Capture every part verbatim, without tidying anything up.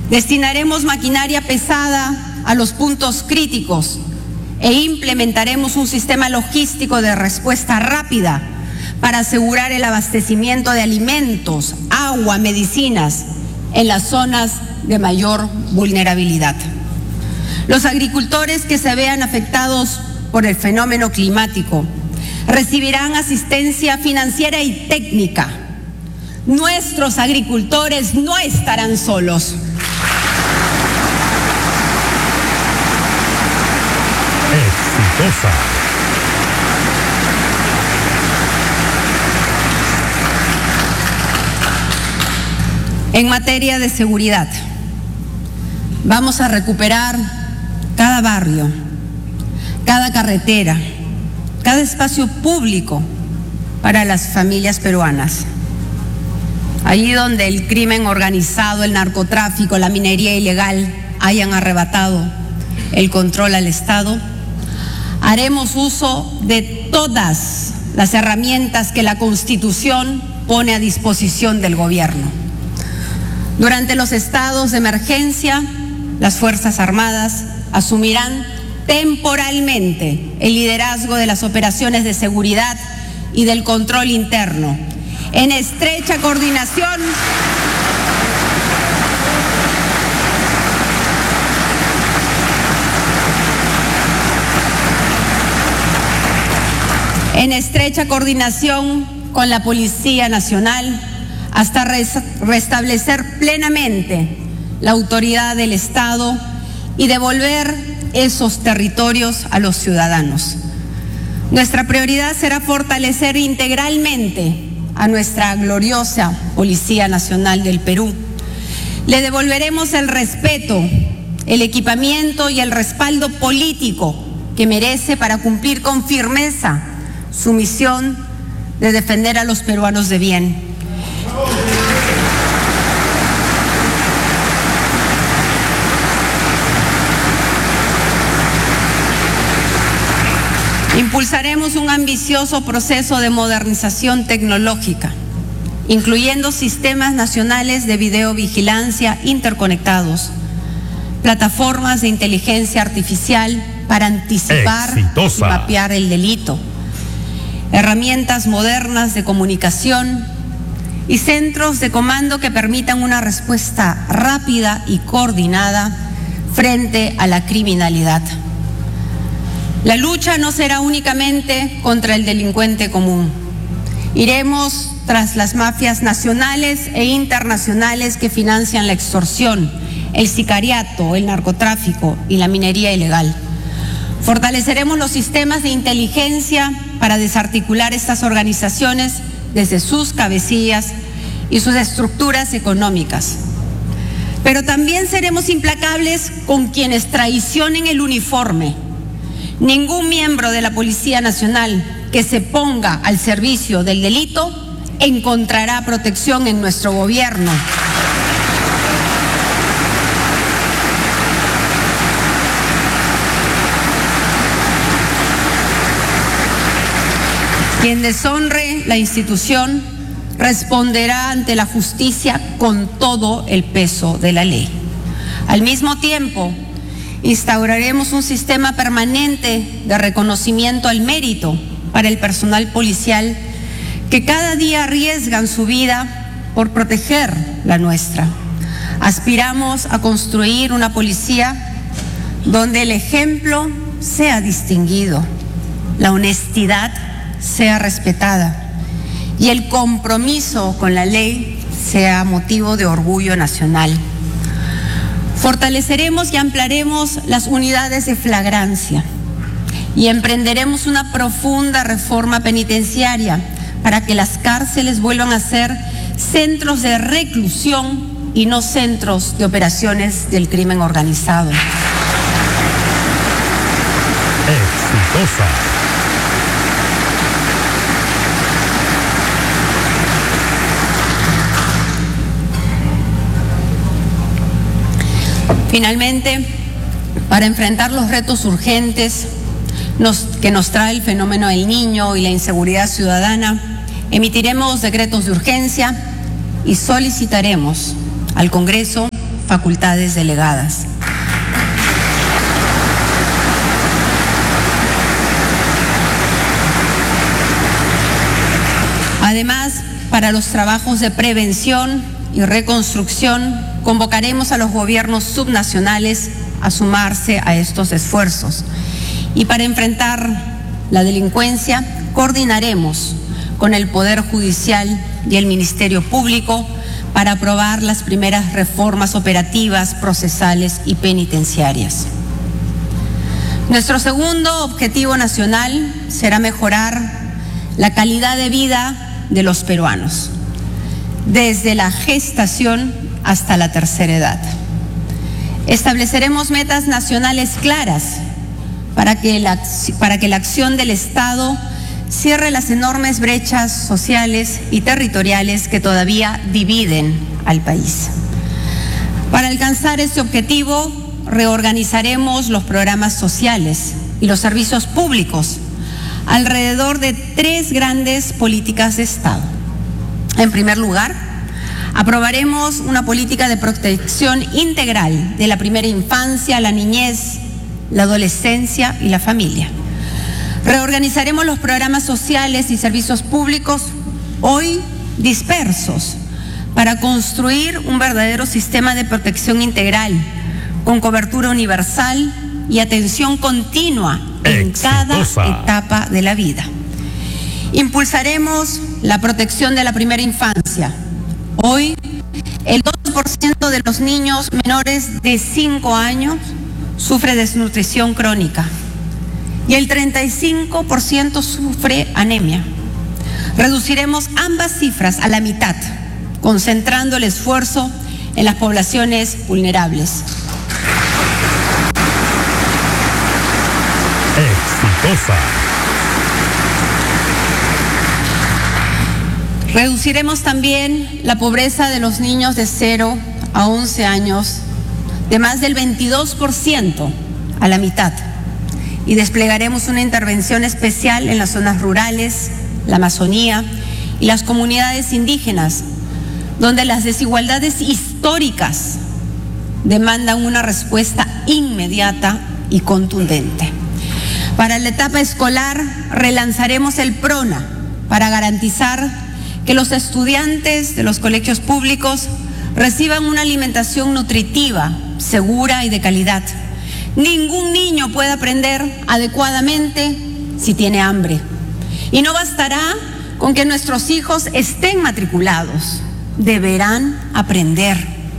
Destinaremos maquinaria pesada a los puntos críticos e implementaremos un sistema logístico de respuesta rápida para asegurar el abastecimiento de alimentos, agua, medicinas en las zonas de mayor vulnerabilidad. Los agricultores que se vean afectados por el fenómeno climático recibirán asistencia financiera y técnica. Nuestros agricultores no estarán solos. Exitosa. En materia de seguridad, vamos a recuperar cada barrio, cada carretera, cada espacio público para las familias peruanas. Allí donde el crimen organizado, el narcotráfico, la minería ilegal hayan arrebatado el control al Estado, haremos uso de todas las herramientas que la Constitución pone a disposición del gobierno. Durante los estados de emergencia, las Fuerzas Armadas asumirán temporalmente el liderazgo de las operaciones de seguridad y del control interno, en estrecha coordinación en estrecha coordinación con la Policía Nacional, hasta restablecer plenamente la autoridad del Estado y devolver esos territorios a los ciudadanos. Nuestra prioridad será fortalecer integralmente a nuestra gloriosa Policía Nacional del Perú. Le devolveremos el respeto, el equipamiento y el respaldo político que merece para cumplir con firmeza su misión de defender a los peruanos de bien. Impulsaremos un ambicioso proceso de modernización tecnológica, incluyendo sistemas nacionales de videovigilancia interconectados, plataformas de inteligencia artificial para anticipar Exitosa. y mapear el delito, herramientas modernas de comunicación y centros de comando que permitan una respuesta rápida y coordinada frente a la criminalidad. La lucha no será únicamente contra el delincuente común. Iremos tras las mafias nacionales e internacionales que financian la extorsión, el sicariato, el narcotráfico y la minería ilegal. Fortaleceremos los sistemas de inteligencia para desarticular estas organizaciones desde sus cabecillas y sus estructuras económicas. Pero también seremos implacables con quienes traicionen el uniforme. Ningún miembro de la Policía Nacional que se ponga al servicio del delito encontrará protección en nuestro gobierno. Quien deshonre la institución responderá ante la justicia con todo el peso de la ley. Al mismo tiempo, instauraremos un sistema permanente de reconocimiento al mérito para el personal policial que cada día arriesgan su vida por proteger la nuestra. Aspiramos a construir una policía donde el ejemplo sea distinguido, la honestidad sea respetada y el compromiso con la ley sea motivo de orgullo nacional. Fortaleceremos y ampliaremos las unidades de flagrancia y emprenderemos una profunda reforma penitenciaria para que las cárceles vuelvan a ser centros de reclusión y no centros de operaciones del crimen organizado. Exitosa. Finalmente, para enfrentar los retos urgentes nos, que nos trae el fenómeno del Niño y la inseguridad ciudadana, emitiremos decretos de urgencia y solicitaremos al Congreso facultades delegadas. Además, para los trabajos de prevención y reconstrucción, convocaremos a los gobiernos subnacionales a sumarse a estos esfuerzos. Y para enfrentar la delincuencia, coordinaremos con el Poder Judicial y el Ministerio Público para aprobar las primeras reformas operativas, procesales y penitenciarias. Nuestro segundo objetivo nacional será mejorar la calidad de vida de los peruanos, desde la gestación hasta la tercera edad. Estableceremos metas nacionales claras para que la, para que la acción del Estado cierre las enormes brechas sociales y territoriales que todavía dividen al país. Para alcanzar este objetivo, reorganizaremos los programas sociales y los servicios públicos alrededor de tres grandes políticas de Estado. En primer lugar, aprobaremos una política de protección integral de la primera infancia, la niñez, la adolescencia y la familia. Reorganizaremos los programas sociales y servicios públicos hoy dispersos para construir un verdadero sistema de protección integral con cobertura universal y atención continua en cada etapa de la vida. Impulsaremos la protección de la primera infancia. Hoy, el dos por ciento de los niños menores de cinco años sufre desnutrición crónica y el treinta y cinco por ciento sufre anemia. Reduciremos ambas cifras a la mitad, concentrando el esfuerzo en las poblaciones vulnerables. Exitosa. Reduciremos también la pobreza de los niños de cero a once años de más del veintidós por ciento a la mitad y desplegaremos una intervención especial en las zonas rurales, la Amazonía y las comunidades indígenas, donde las desigualdades históricas demandan una respuesta inmediata y contundente. Para la etapa escolar, relanzaremos el PRONA para garantizar que los estudiantes de los colegios públicos reciban una alimentación nutritiva, segura y de calidad. Ningún niño puede aprender adecuadamente si tiene hambre. Y no bastará con que nuestros hijos estén matriculados, deberán aprender.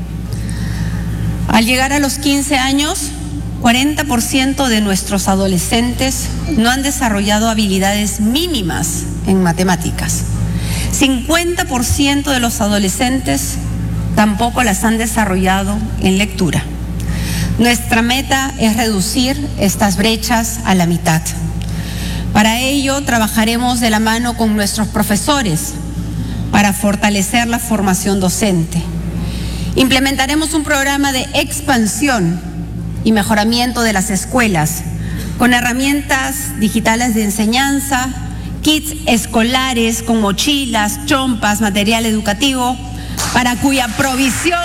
Al llegar a los quince años, cuarenta por ciento de nuestros adolescentes no han desarrollado habilidades mínimas en matemáticas. cincuenta por ciento de los adolescentes tampoco las han desarrollado en lectura. Nuestra meta es reducir estas brechas a la mitad. Para ello, trabajaremos de la mano con nuestros profesores para fortalecer la formación docente. Implementaremos un programa de expansión y mejoramiento de las escuelas con herramientas digitales de enseñanza, kits escolares con mochilas, chompas, material educativo, para cuya provisión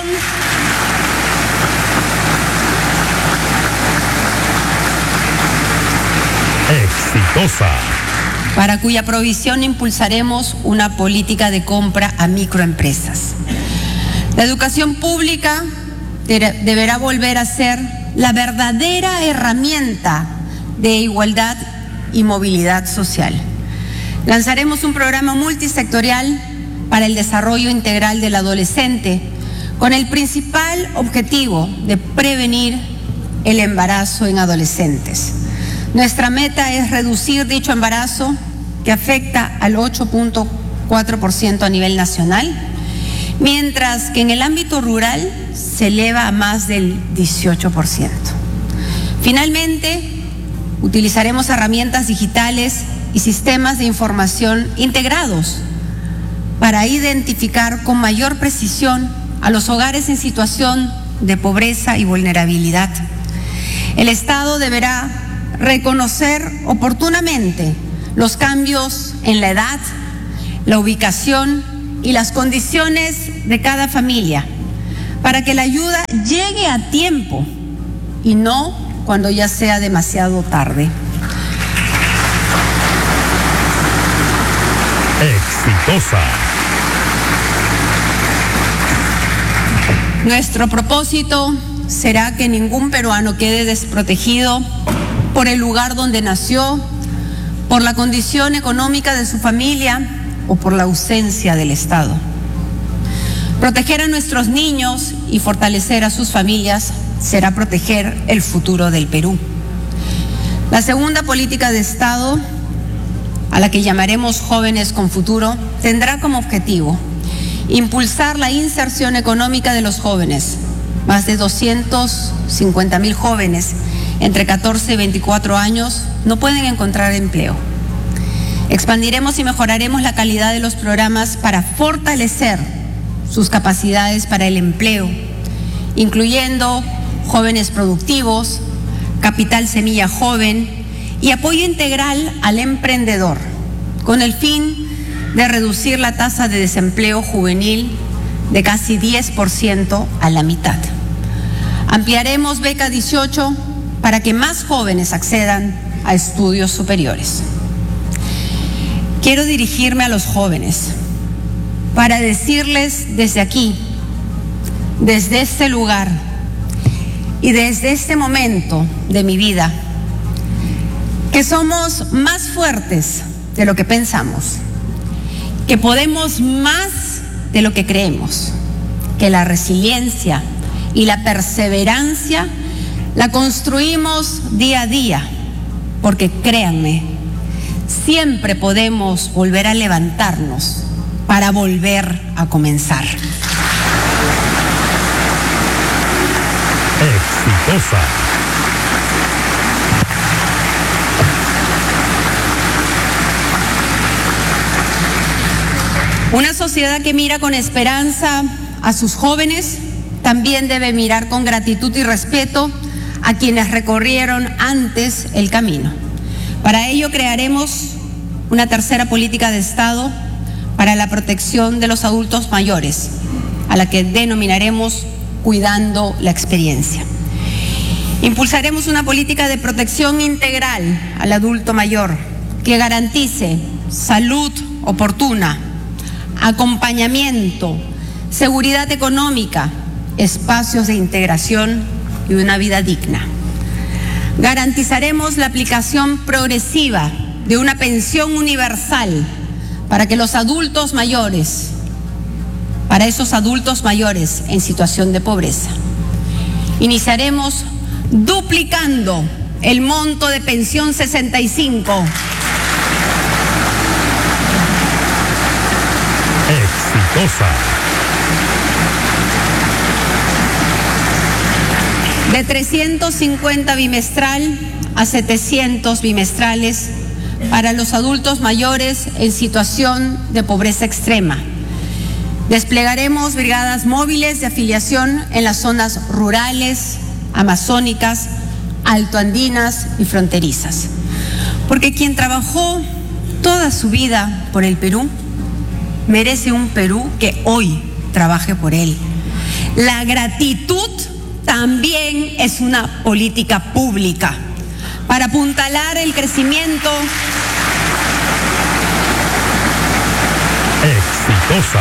Exitosa. para cuya provisión impulsaremos una política de compra a microempresas. La educación pública deberá volver a ser la verdadera herramienta de igualdad y movilidad social. Lanzaremos un programa multisectorial para el desarrollo integral del adolescente con el principal objetivo de prevenir el embarazo en adolescentes. Nuestra meta es reducir dicho embarazo, que afecta al ocho punto cuatro por ciento a nivel nacional, mientras que en el ámbito rural se eleva a más del dieciocho por ciento. Finalmente, utilizaremos herramientas digitales y sistemas de información integrados para identificar con mayor precisión a los hogares en situación de pobreza y vulnerabilidad. El Estado deberá reconocer oportunamente los cambios en la edad, la ubicación y las condiciones de cada familia para que la ayuda llegue a tiempo y no cuando ya sea demasiado tarde. Exitosa. Nuestro propósito será que ningún peruano quede desprotegido por el lugar donde nació, por la condición económica de su familia o por la ausencia del Estado. Proteger a nuestros niños y fortalecer a sus familias será proteger el futuro del Perú. La segunda política de Estado, a la que llamaremos Jóvenes con Futuro, tendrá como objetivo impulsar la inserción económica de los jóvenes. Más de doscientos cincuenta mil jóvenes entre catorce y veinticuatro años no pueden encontrar empleo. Expandiremos y mejoraremos la calidad de los programas para fortalecer sus capacidades para el empleo, incluyendo jóvenes productivos, capital semilla joven y apoyo integral al emprendedor, con el fin de reducir la tasa de desempleo juvenil de casi diez por ciento a la mitad. Ampliaremos Beca dieciocho para que más jóvenes accedan a estudios superiores. Quiero dirigirme a los jóvenes para decirles desde aquí, desde este lugar y desde este momento de mi vida, que somos más fuertes de lo que pensamos, que podemos más de lo que creemos, que la resiliencia y la perseverancia la construimos día a día, porque créanme, siempre podemos volver a levantarnos para volver a comenzar. Exitosa. Una sociedad que mira con esperanza a sus jóvenes también debe mirar con gratitud y respeto a quienes recorrieron antes el camino. Para ello crearemos una tercera política de Estado para la protección de los adultos mayores, a la que denominaremos Cuidando la Experiencia. Impulsaremos una política de protección integral al adulto mayor que garantice salud oportuna, acompañamiento, seguridad económica, espacios de integración y una vida digna. Garantizaremos la aplicación progresiva de una pensión universal para que los adultos mayores, para esos adultos mayores en situación de pobreza. Iniciaremos duplicando el monto de pensión sesenta y cinco. Exitosa. De trescientos cincuenta bimestral a setecientos bimestrales para los adultos mayores en situación de pobreza extrema. Desplegaremos brigadas móviles de afiliación en las zonas rurales, amazónicas, altoandinas y fronterizas. Porque quien trabajó toda su vida por el Perú, merece un Perú que hoy trabaje por él. La gratitud también es una política pública para apuntalar el crecimiento. Exitosa.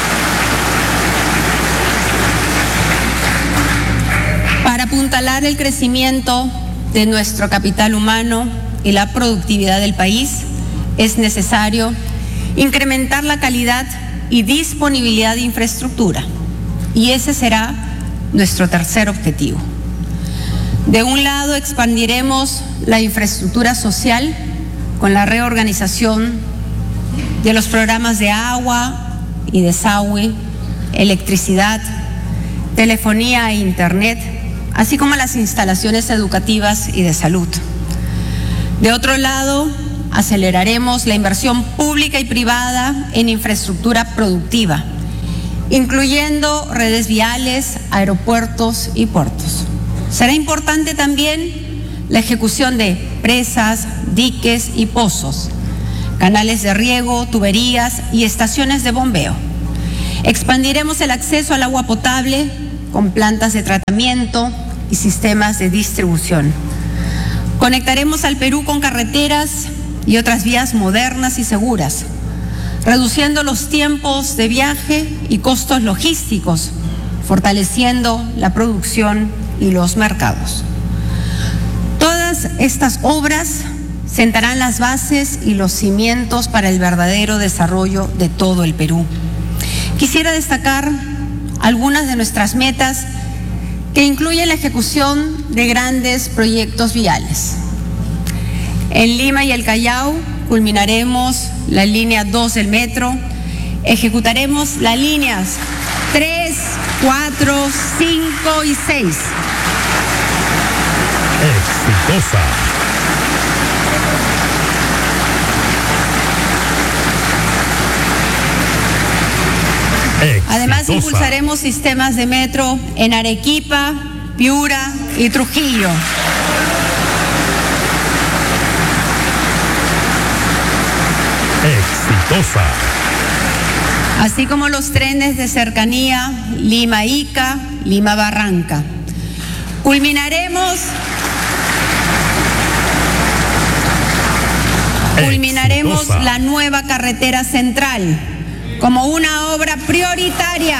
Para apuntalar el crecimiento de nuestro capital humano y la productividad del país, es necesario incrementar la calidad y disponibilidad de infraestructura. Y ese será nuestro tercer objetivo. De un lado, expandiremos la infraestructura social con la reorganización de los programas de agua y desagüe, electricidad, telefonía e internet, así como las instalaciones educativas y de salud. De otro lado, aceleraremos la inversión pública y privada en infraestructura productiva, incluyendo redes viales, aeropuertos y puertos. Será importante también la ejecución de presas, diques y pozos, canales de riego, tuberías y estaciones de bombeo. Expandiremos el acceso al agua potable con plantas de tratamiento y sistemas de distribución. Conectaremos al Perú con carreteras y otras vías modernas y seguras, reduciendo los tiempos de viaje y costos logísticos, fortaleciendo la producción y los mercados. Todas estas obras sentarán las bases y los cimientos para el verdadero desarrollo de todo el Perú. Quisiera destacar algunas de nuestras metas que incluyen la ejecución de grandes proyectos viales. En Lima y el Callao culminaremos la línea dos del metro, ejecutaremos las líneas tres, cuatro, cinco y seis. Exitosa. Además, Exitosa. impulsaremos sistemas de metro en Arequipa, Piura y Trujillo. Exitosa. Así como los trenes de cercanía Lima-Ica, Lima-Barranca. Culminaremos, culminaremos Exitosa. la nueva carretera central como una obra prioritaria.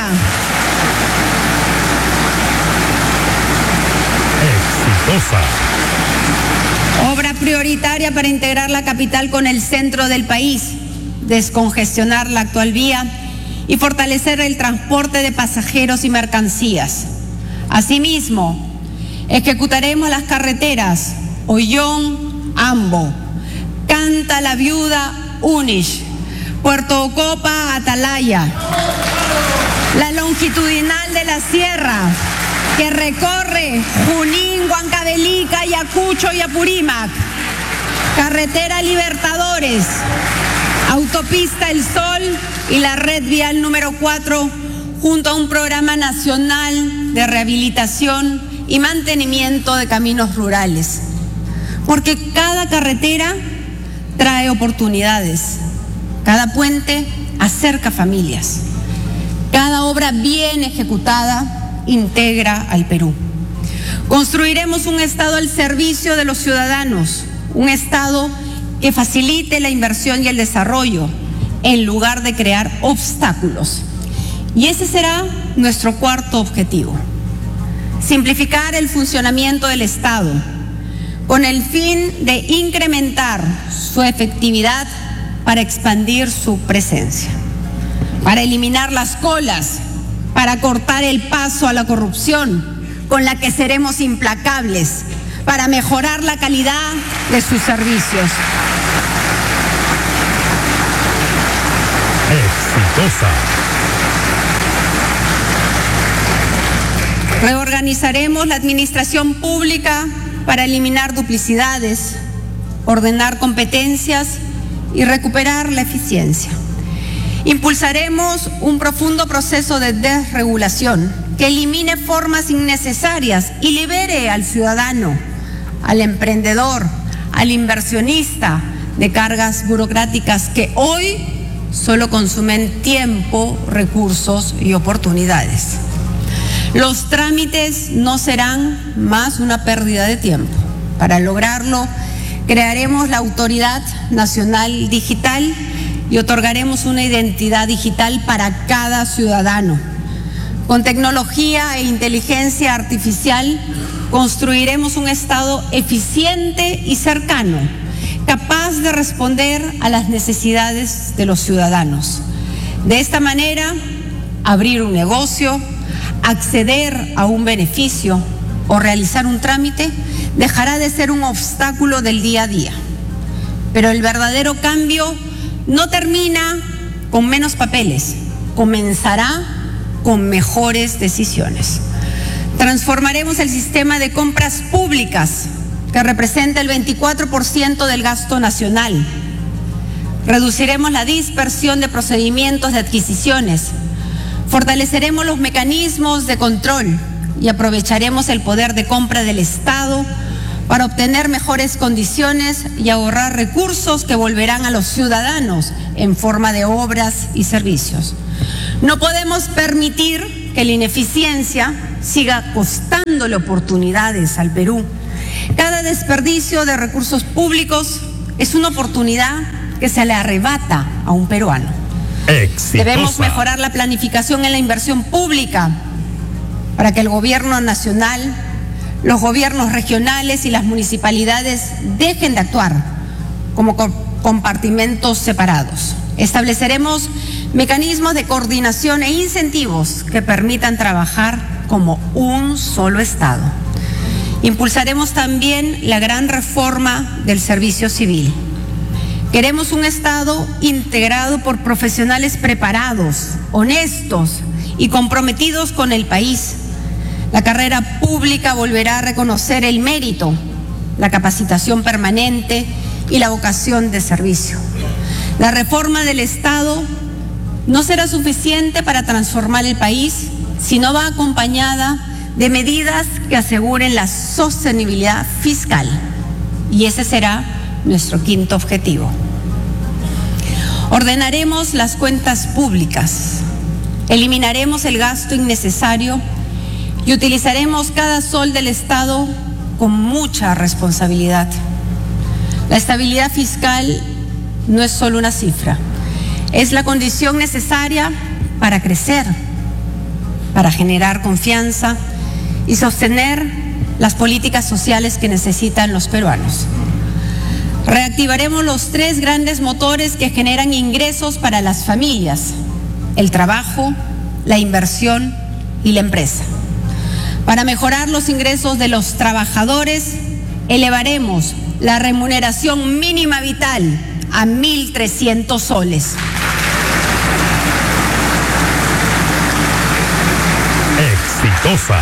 Exitosa. Obra prioritaria para integrar la capital con el centro del país, descongestionar la actual vía y fortalecer el transporte de pasajeros y mercancías. Asimismo, ejecutaremos las carreteras Ollón-Ambo, Canta la Viuda, Unish, Puerto Ocopa, Atalaya, la longitudinal de la sierra que recorre Junín, Huancavelica, Ayacucho y Apurímac, carretera Libertadores, autopista El Sol y la red vial número cuatro, junto a un programa nacional de rehabilitación y mantenimiento de caminos rurales. Porque cada carretera trae oportunidades, cada puente acerca familias, cada obra bien ejecutada integra al Perú. Construiremos un Estado al servicio de los ciudadanos, un Estado que facilite la inversión y el desarrollo en lugar de crear obstáculos. Y ese será nuestro cuarto objetivo: simplificar el funcionamiento del Estado con el fin de incrementar su efectividad para expandir su presencia, para eliminar las colas, para cortar el paso a la corrupción, con la que seremos implacables, para mejorar la calidad de sus servicios. Exitosa. Reorganizaremos la administración pública para eliminar duplicidades, ordenar competencias y recuperar la eficiencia. Impulsaremos un profundo proceso de desregulación que elimine formas innecesarias y libere al ciudadano, al emprendedor, al inversionista de cargas burocráticas que hoy solo consumen tiempo, recursos y oportunidades. Los trámites no serán más una pérdida de tiempo. Para lograrlo, crearemos la Autoridad Nacional Digital y otorgaremos una identidad digital para cada ciudadano. Con tecnología e inteligencia artificial construiremos un Estado eficiente y cercano, capaz de responder a las necesidades de los ciudadanos. De esta manera, abrir un negocio, acceder a un beneficio o realizar un trámite dejará de ser un obstáculo del día a día. Pero el verdadero cambio no termina con menos papeles, comenzará con mejores decisiones. Transformaremos el sistema de compras públicas, que representa el veinticuatro por ciento del gasto nacional. Reduciremos la dispersión de procedimientos de adquisiciones. Fortaleceremos los mecanismos de control y aprovecharemos el poder de compra del Estado para obtener mejores condiciones y ahorrar recursos que volverán a los ciudadanos en forma de obras y servicios. No podemos permitir que la ineficiencia siga costándole oportunidades al Perú. Cada desperdicio de recursos públicos es una oportunidad que se le arrebata a un peruano. Exitosa. Debemos mejorar la planificación en la inversión pública para que el gobierno nacional, los gobiernos regionales y las municipalidades dejen de actuar como compartimentos separados. Estableceremos mecanismos de coordinación e incentivos que permitan trabajar como un solo Estado. Impulsaremos también la gran reforma del servicio civil. Queremos un Estado integrado por profesionales preparados, honestos y comprometidos con el país. La carrera pública volverá a reconocer el mérito, la capacitación permanente y la vocación de servicio. La reforma del Estado no será suficiente para transformar el país si no va acompañada de medidas que aseguren la sostenibilidad fiscal. Y ese será nuestro quinto objetivo. Ordenaremos las cuentas públicas, eliminaremos el gasto innecesario y utilizaremos cada sol del Estado con mucha responsabilidad. La estabilidad fiscal no es solo una cifra, es la condición necesaria para crecer, para generar confianza y sostener las políticas sociales que necesitan los peruanos. Reactivaremos los tres grandes motores que generan ingresos para las familias: el trabajo, la inversión y la empresa. Para mejorar los ingresos de los trabajadores, elevaremos la remuneración mínima vital a mil trescientos soles. Exitosa.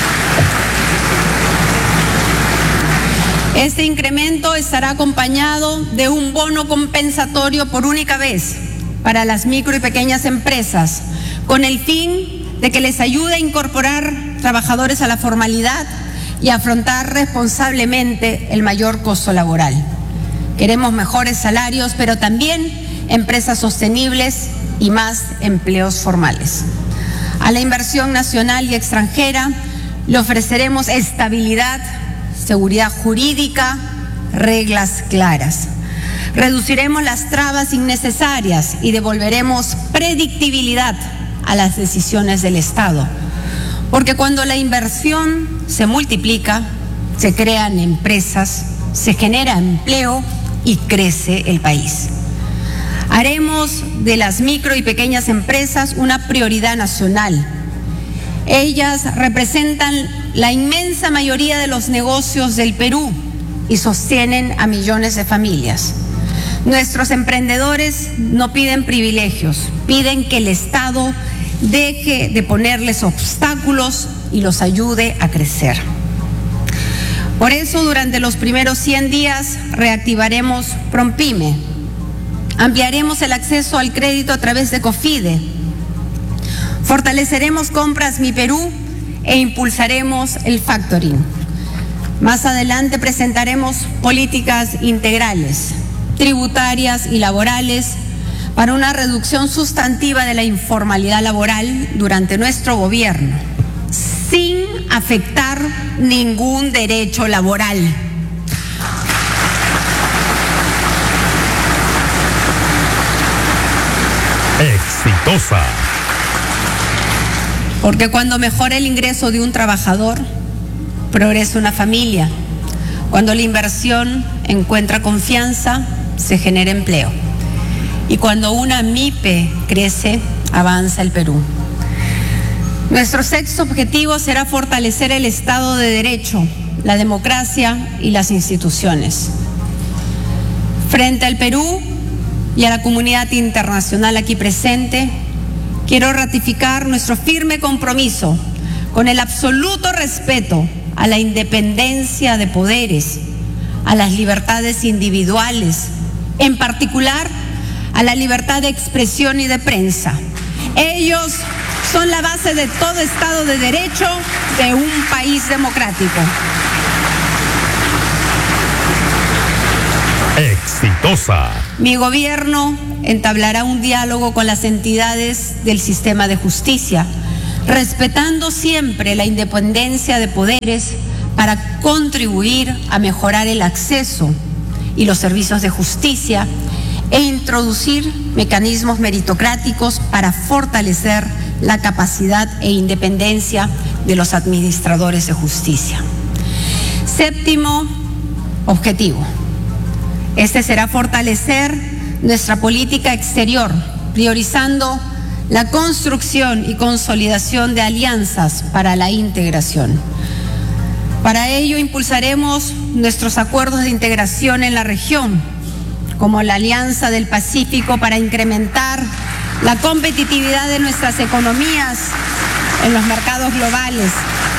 Este incremento estará acompañado de un bono compensatorio por única vez para las micro y pequeñas empresas, con el fin de que les ayude a incorporar trabajadores a la formalidad y afrontar responsablemente el mayor costo laboral. Queremos mejores salarios, pero también empresas sostenibles y más empleos formales. A la inversión nacional y extranjera le ofreceremos estabilidad, seguridad jurídica, reglas claras. Reduciremos las trabas innecesarias y devolveremos predictibilidad a las decisiones del Estado. Porque cuando la inversión se multiplica, se crean empresas, se genera empleo y crece el país. Haremos de las micro y pequeñas empresas una prioridad nacional. Ellas representan la inmensa mayoría de los negocios del Perú y sostienen a millones de familias. Nuestros emprendedores no piden privilegios, piden que el Estado deje de ponerles obstáculos y los ayude a crecer. Por eso, durante los primeros cien días reactivaremos Prompyme, ampliaremos el acceso al crédito a través de COFIDE, fortaleceremos Compras Mi Perú e impulsaremos el factoring. Más adelante presentaremos políticas integrales, tributarias y laborales para una reducción sustantiva de la informalidad laboral durante nuestro gobierno, sin afectar ningún derecho laboral. Exitosa. Porque cuando mejora el ingreso de un trabajador, progresa una familia. Cuando la inversión encuentra confianza, se genera empleo. Y cuando una MIPE crece, avanza el Perú. Nuestro sexto objetivo será fortalecer el Estado de Derecho, la democracia y las instituciones. Frente al Perú y a la comunidad internacional aquí presente, quiero ratificar nuestro firme compromiso con el absoluto respeto a la independencia de poderes, a las libertades individuales, en particular a la libertad de expresión y de prensa. Ellos son la base de todo Estado de Derecho de un país democrático. Exitosa. Mi gobierno entablará un diálogo con las entidades del sistema de justicia, respetando siempre la independencia de poderes para contribuir a mejorar el acceso y los servicios de justicia e introducir mecanismos meritocráticos para fortalecer la capacidad e independencia de los administradores de justicia. Séptimo objetivo. Este será fortalecer nuestra política exterior, priorizando la construcción y consolidación de alianzas para la integración. Para ello impulsaremos nuestros acuerdos de integración en la región, como la Alianza del Pacífico, para incrementar la competitividad de nuestras economías en los mercados globales.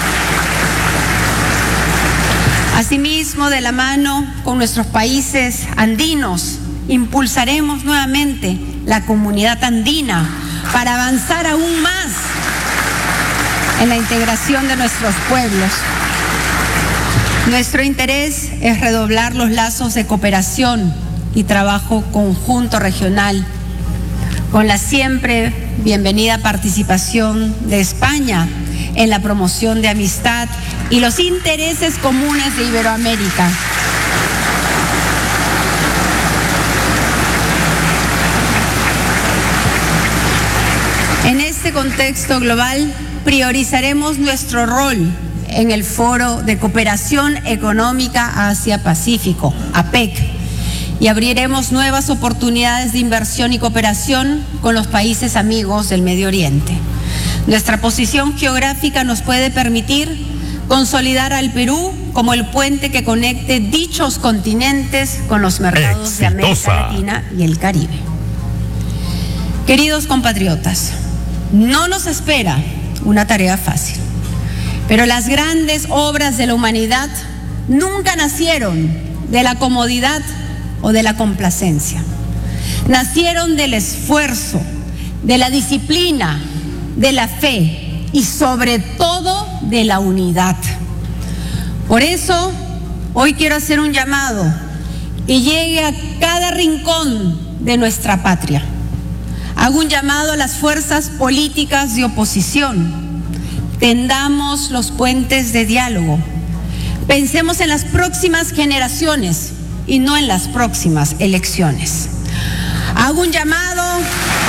Asimismo, de la mano con nuestros países andinos, impulsaremos nuevamente la comunidad andina para avanzar aún más en la integración de nuestros pueblos. Nuestro interés es redoblar los lazos de cooperación y trabajo conjunto regional, con la siempre bienvenida participación de España en la promoción de amistad y los intereses comunes de Iberoamérica. En este contexto global, priorizaremos nuestro rol en el Foro de Cooperación Económica Asia-Pacífico, APEC, y abriremos nuevas oportunidades de inversión y cooperación con los países amigos del Medio Oriente. Nuestra posición geográfica nos puede permitir consolidar al Perú como el puente que conecte dichos continentes con los mercados de América Latina y el Caribe. Queridos compatriotas, no nos espera una tarea fácil, pero las grandes obras de la humanidad nunca nacieron de la comodidad o de la complacencia. Nacieron del esfuerzo, de la disciplina, de la fe y sobre todo de la unidad. Por eso, hoy quiero hacer un llamado que llegue a cada rincón de nuestra patria. Hago un llamado a las fuerzas políticas de oposición. Tendamos los puentes de diálogo. Pensemos en las próximas generaciones y no en las próximas elecciones. Hago un llamado